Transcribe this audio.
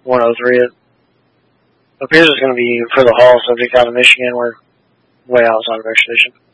103. It appears it's going to be for the Hall, subject out of Michigan. We're way outside of our station.